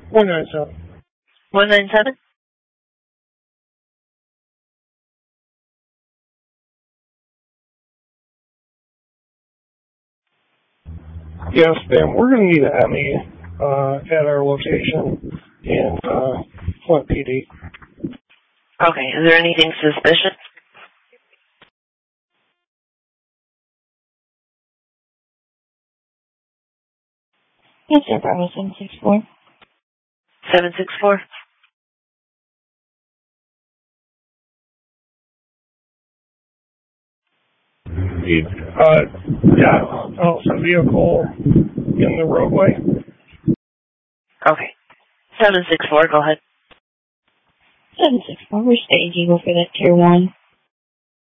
197. 197? Yes, ma'am. We're going to need a ME at our location in Flint PD. Okay. Is there anything suspicious? Yes, sir. Bravo 764. 764? Yeah, it's a vehicle in the roadway. Okay. 764, go ahead. 764. We're stage eagle for that tier 1.